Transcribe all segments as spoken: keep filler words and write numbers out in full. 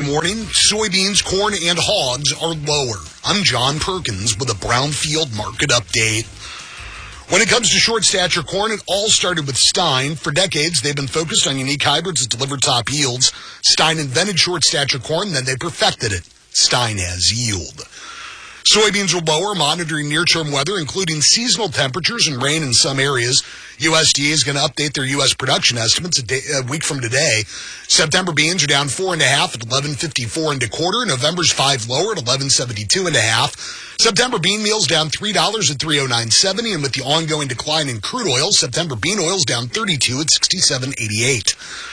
morning, soybeans, corn, and hogs are lower. I'm John Perkins with a Brownfield market update. When it comes to short stature corn, it all started with Stein. For decades, they've been focused on unique hybrids that deliver top yields. Stein invented short stature corn, then they perfected it. Stein has yield. Soybeans are lower, monitoring near-term weather, including seasonal temperatures and rain in some areas. U S D A is going to update their U S production estimates a, day, a week from today. September beans are down four and a half at eleven fifty-four and a quarter. November's five lower at eleven seventy-two and a half. September bean meal's down three dollars at three oh nine seventy, and with the ongoing decline in crude oil, September bean oil's down thirty-two at sixty-seven eighty-eight.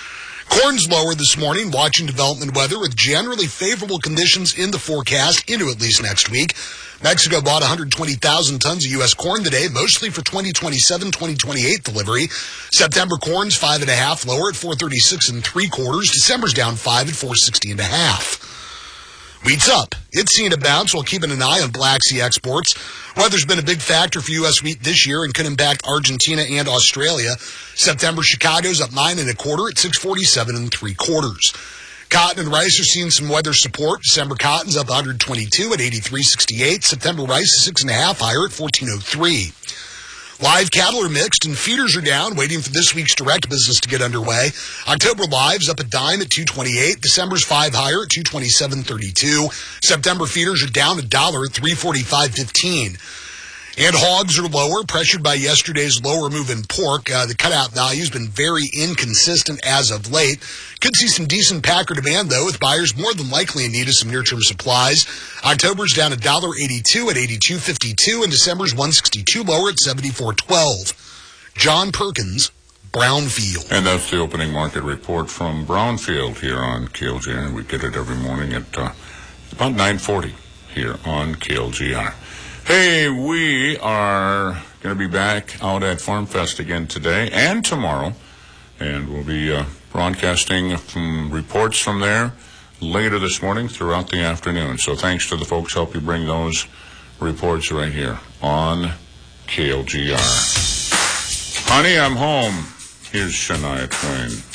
Corn's lower this morning, watching development weather with generally favorable conditions in the forecast into at least next week. Mexico bought one hundred twenty thousand tons of U S corn today, mostly for twenty twenty-seven twenty twenty-eight delivery. September corn's five and a half lower at four thirty-six and three quarters. December's down five at four sixty and a half. Wheat's up. It's seen a bounce while keeping an eye on Black Sea exports. Weather's been a big factor for U S wheat this year and could impact Argentina and Australia. September Chicago's up nine and a quarter at six forty-seven and three quarters. Cotton and rice are seeing some weather support. December cotton's up one hundred twenty-two at eighty-three sixty-eight. September rice is six and a half higher at fourteen oh three. Live cattle are mixed and feeders are down, waiting for this week's direct business to get underway. October live's up a dime at two twenty-eight. December's five higher at two twenty-seven thirty-two. September feeders are down a dollar at three forty-five fifteen. And hogs are lower, pressured by yesterday's lower move in pork. Uh, the cutout value's been very inconsistent as of late. Could see some decent packer demand, though, with buyers more than likely in need of some near-term supplies. October's down a dollar eighty-two at eighty-two fifty-two, and December's one sixty-two lower at seventy-four twelve. John Perkins, Brownfield. And that's the opening market report from Brownfield here on K L G R. We get it every morning at uh, about nine forty here on K L G R. Hey, we are going to be back out at Farm Fest again today and tomorrow, and we'll be uh, broadcasting some reports from there later this morning throughout the afternoon. So thanks to the folks help you bring those reports right here on K L G R. Honey, I'm home. Here's Shania Twain.